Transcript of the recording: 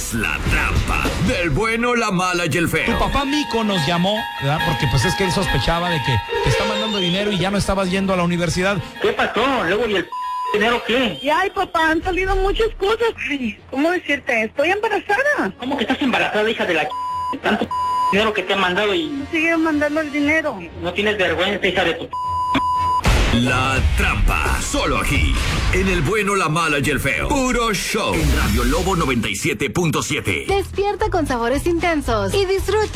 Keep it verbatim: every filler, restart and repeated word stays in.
es La Trampa del bueno, la mala y el feo. Tu papá Mico nos llamó, ¿verdad? Porque pues es que él sospechaba de que te está mandando dinero y ya no estabas yendo a la universidad. ¿Qué pasó? Luego, ¿y el dinero qué? Y ay, papá, han salido muchas cosas. Ay, ¿cómo decirte? Estoy embarazada. ¿Cómo que estás embarazada, hija de la tanto dinero que te han mandado y sigue mandando el dinero? no tienes vergüenza, hija de tu... La Trampa, solo aquí, en el bueno, la mala y el feo. Puro show. En Radio Lobo noventa y siete punto siete. Despierta con sabores intensos y disfruta